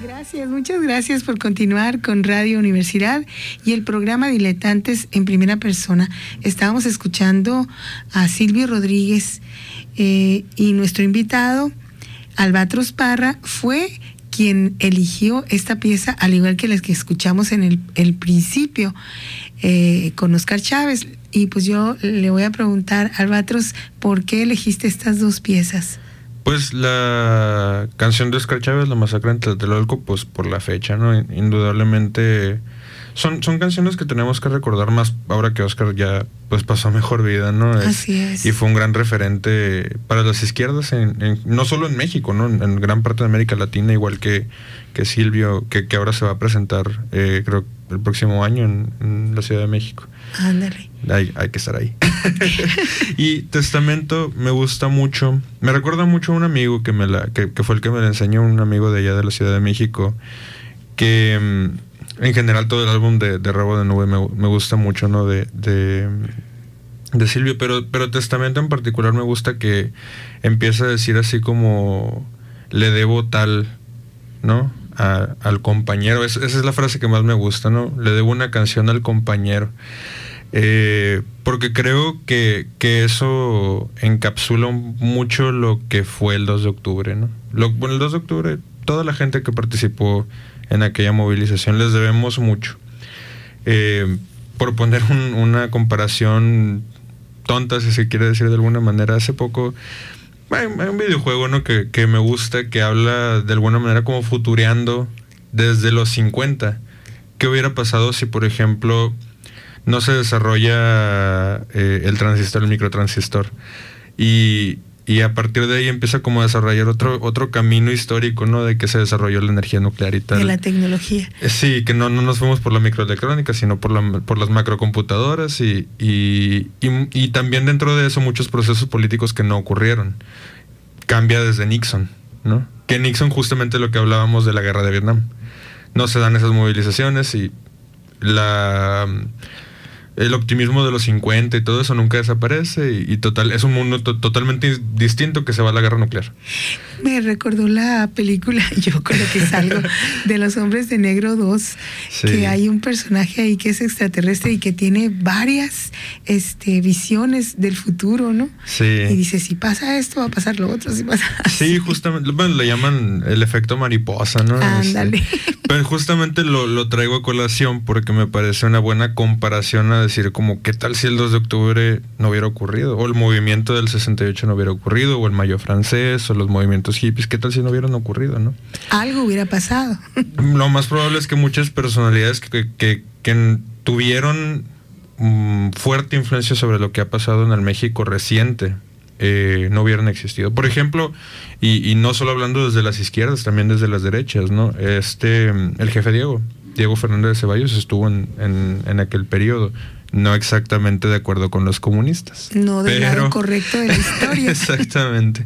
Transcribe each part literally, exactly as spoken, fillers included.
Gracias, muchas gracias por continuar con Radio Universidad y el programa Diletantes en Primera Persona. Estábamos escuchando a Silvio Rodríguez eh, y nuestro invitado, Albatros Parra, fue quien eligió esta pieza, al igual que las que escuchamos en el, el principio eh, con Oscar Chávez. Y pues yo le voy a preguntar, Albatros, ¿por qué elegiste estas dos piezas? Pues la canción de Oscar Chávez, La Masacre en Tlatelolco, pues por la fecha, ¿no? Indudablemente son, son canciones que tenemos que recordar más ahora que Oscar ya pues pasó mejor vida, ¿no? Es, Así es. Y fue un gran referente para las izquierdas, en, en, no solo en México, ¿no? En, en gran parte de América Latina, igual que, que Silvio, que, que ahora se va a presentar, eh, creo, el próximo año en, en la Ciudad de México. Ándale. Hay, hay que estar ahí. Y Testamento me gusta mucho. Me recuerda mucho a un amigo que me la, que, que fue el que me la enseñó, un amigo de allá de la Ciudad de México, que en general todo el álbum de, de Rabo de Nube me, me gusta mucho, ¿no? De, de, de Silvio, pero, pero Testamento en particular me gusta que empieza a decir así como le debo tal, ¿no? A, al compañero. Es, esa es la frase que más me gusta, ¿no? Le debo una canción al compañero. Eh, porque creo que, que eso encapsula mucho lo que fue el dos de octubre, ¿no? Lo, bueno, el dos de octubre, toda la gente que participó en aquella movilización les debemos mucho. Eh, por poner un, una comparación tonta, si se quiere decir de alguna manera, hace poco hay, hay un videojuego, ¿no? que, que me gusta, que habla de alguna manera como futureando desde los cincuenta. ¿Qué hubiera pasado si, por ejemplo, no se desarrolla eh, el transistor, el microtransistor, y, y a partir de ahí empieza como a desarrollar otro, otro camino histórico, ¿no? De que se desarrolló la energía nuclear y tal. De la tecnología. Eh, sí, que no, no nos fuimos por la microelectrónica, sino por, la, por las macrocomputadoras y, y, y, y también dentro de eso muchos procesos políticos que no ocurrieron. Cambia desde Nixon, ¿no? Que Nixon, justamente lo que hablábamos de la guerra de Vietnam. No se dan esas movilizaciones y la... el optimismo de los cincuenta y todo eso nunca desaparece y, y total es un mundo to- totalmente distinto que se va a la guerra nuclear. Me recordó la película, yo con lo que salgo, de Los Hombres de Negro dos, sí. Que hay un personaje ahí que es extraterrestre y que tiene varias este, visiones del futuro, ¿no? Sí. Y dice, si pasa esto, va a pasar lo otro, si pasa así. Sí, justamente, bueno, le llaman el efecto mariposa, ¿no? Ándale. Este, pero justamente lo, lo traigo a colación porque me parece una buena comparación a decir como qué tal si el dos de octubre no hubiera ocurrido, o el movimiento del sesenta y ocho no hubiera ocurrido, o el Mayo francés, o los movimientos hippies, qué tal si no hubieran ocurrido, ¿no? Algo hubiera pasado. Lo más probable es que muchas personalidades que, que, que tuvieron um, fuerte influencia sobre lo que ha pasado en el México reciente eh, no hubieran existido. Por ejemplo, y, y no solo hablando desde las izquierdas, también desde las derechas, ¿no? Este, el jefe Diego, Diego Fernández de Ceballos estuvo en, en, en aquel periodo. No exactamente de acuerdo con los comunistas. No del pero, lado correcto de la historia. Exactamente.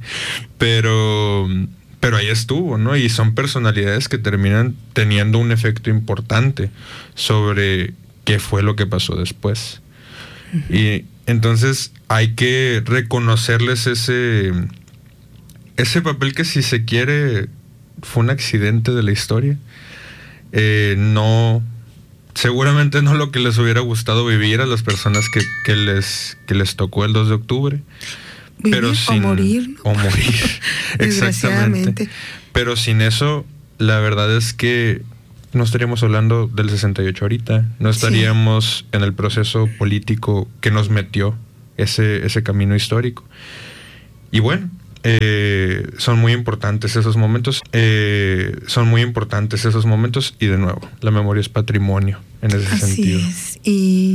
Pero, pero ahí estuvo, ¿no? Y son personalidades que terminan teniendo un efecto importante sobre qué fue lo que pasó después. Uh-huh. Y entonces hay que reconocerles ese, ese papel que, si se quiere, fue un accidente de la historia. Eh, no... Seguramente no lo que les hubiera gustado vivir a las personas que, que, les, que les tocó el dos de octubre. Vivir pero sin, o morir, ¿no? O morir, exactamente. Pero sin eso, la verdad es que no estaríamos hablando del sesenta y ocho ahorita. No estaríamos sí. en el proceso político que nos metió ese, ese camino histórico. Y bueno, Eh, son muy importantes esos momentos, eh, son muy importantes esos momentos y de nuevo, la memoria es patrimonio en ese Así sentido. Es. Y